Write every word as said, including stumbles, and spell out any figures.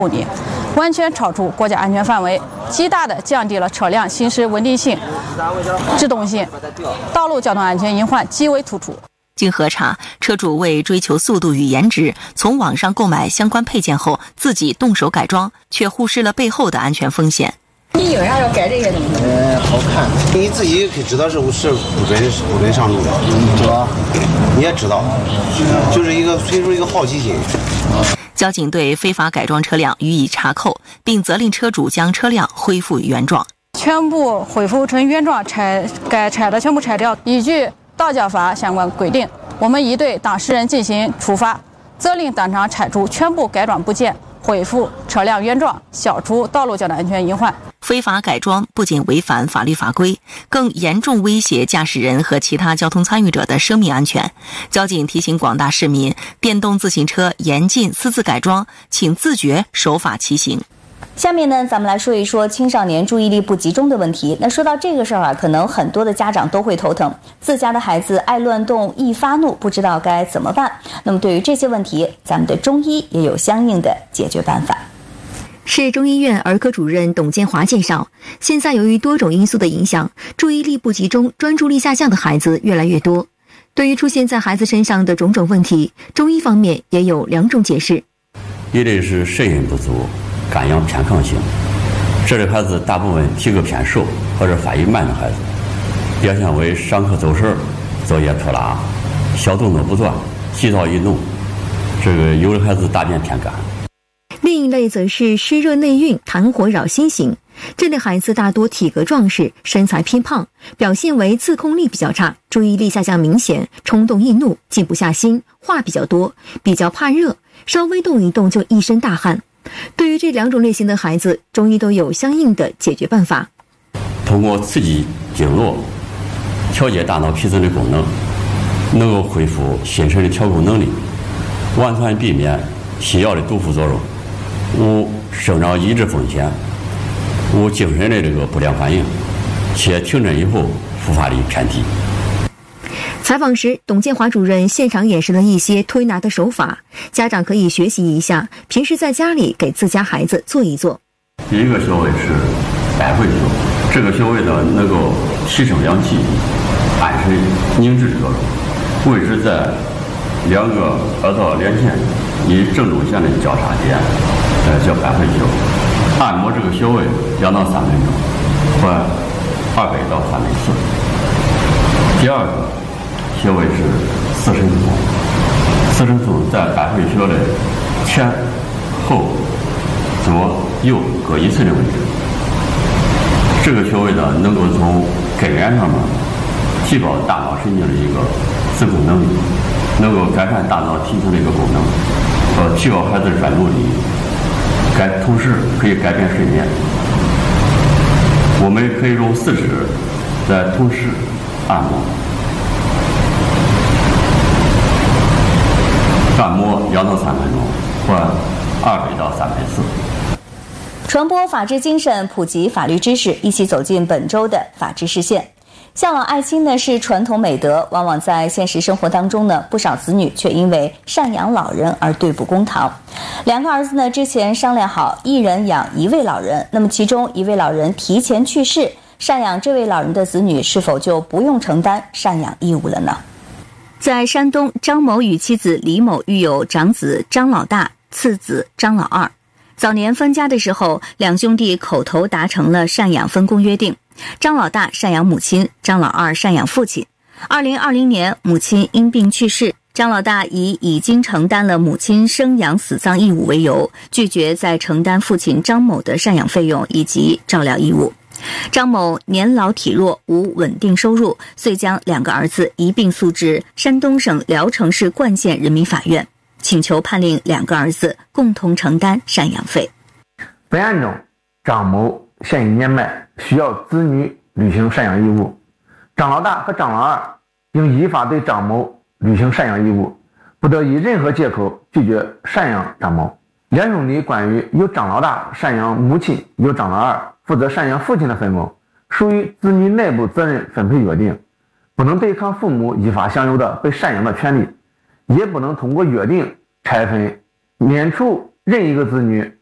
目的，完全超出国家安全范围，极大地降低了车辆行驶稳定性、制动性，道路交通安全隐患极为突出。 经核查，车主为追求速度与颜值，从网上购买相关配件后，自己动手改装，却忽视了背后的安全风险。 你为啥要改这些东西？ 呃，好看。你自己知道是是不准不准上路的，知道？你也知道，就是一个随出一个好奇心。 交警对非法改装车辆予以查扣，并责令车主将车辆恢复原状， 全部恢复成原状，拆该拆的全部拆掉。依据道交法相关规定，我们已对当事人进行处罚，责令当场拆除全部改装部件，恢复车辆原状，消除道路交通安全隐患。 非法改装不仅违反法律法规，更严重威胁驾驶人和其他交通参与者的生命安全。交警提醒广大市民，电动自行车严禁私自改装，请自觉守法骑行。 下面呢，咱们来说一说青少年注意力不集中的问题。那说到这个事儿啊，可能很多的家长都会头疼，自家的孩子爱乱动、易发怒，不知道该怎么办。那么对于这些问题，咱们的中医也有相应的解决办法。 市中医院儿科主任董建华介绍，现在由于多种因素的影响，注意力不集中、专注力下降的孩子越来越多。对于出现在孩子身上的种种问题，中医方面也有两种解释。 一类是肾阴不足、肝阳偏亢型，这类孩子大部分体格偏瘦或者发育慢的孩子，表现为上课走神、作业拖拉、小动作不断、急躁易怒。这个有的孩子大便偏干。 另一类则是湿热内蕴、痰火扰心型，这类孩子大多体格壮实，身材偏胖，表现为自控力比较差，注意力下降明显，冲动易怒，静不下心，话比较多，比较怕热，稍微动一动就一身大汗。对于这两种类型的孩子，中医都有相应的解决办法。 通过刺激经络，调节大脑皮层的功能，能够恢复心神的调控能力，完全避免西药的毒副作用，无生长抑制风险，无精神的这个不良反应，且停诊以后复发率偏低。 采访时，董建华主任现场演示了一些推拿的手法，家长可以学习一下，平时在家里给自家孩子做一做。 第一个穴位是百会穴，这个穴位呢能够提升阳气，安神凝滞作用，位置在两个耳道连线与正中线的交叉点，呃，叫百会穴。按摩这个穴位两到三分钟，或二百到三百次。第二个穴位是四神松，四神松在百会穴的前后左右各一寸的位置。这个穴位呢，能够从根源上呢提高大脑神经的一个自控能力，能够改善大脑皮层的一个功能，呃，提高孩子专注力，改同时可以改变睡眠。我们可以用四指来同时按摩。按摩两到三分钟，或二百到三百次。 传播法治精神，普及法律知识，一起走进本周的法治视线。向往爱心呢是传统美德，往往在现实生活当中呢，不少子女却因为赡养老人而对簿公堂。两个儿子呢之前商量好，一人养一位老人，那么其中一位老人提前去世，赡养这位老人的子女是否就不用承担赡养义务了呢？在山东，张某与妻子李某育有长子张老大、次子张老二。早年分家的时候，两兄弟口头达成了赡养分工约定，张老大赡养母亲，张老二赡养父亲。二零二零年，母亲因病去世，张老大以已经承担了母亲生养死葬义务为由，拒绝再承担父亲张某的赡养费用以及照料义务。张某年老体弱，无稳定收入，遂将两个儿子一并诉至山东省聊城市冠县人民法院，请求判令两个儿子共同承担赡养费。 本案中，张某现已年迈，需要子女履行赡养义务，张老大和张老二应依法对张某履行赡养义务，不得以任何借口拒绝赡养张某。两兄弟关于由张老大赡养母亲，由张老二负责赡养父亲的分工，属于子女内部责任分配约定，不能对抗父母依法享有的被赡养的权利，也不能通过约定拆分免除任一个子女